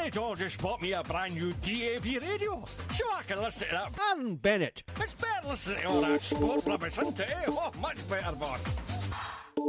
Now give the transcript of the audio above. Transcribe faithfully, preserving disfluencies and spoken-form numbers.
Donegal just bought me a brand new D A B radio, so I can listen to that. And Bennett, it's better listening to all that sport rubbish, isn't it? Eh? Oh, much better, boss.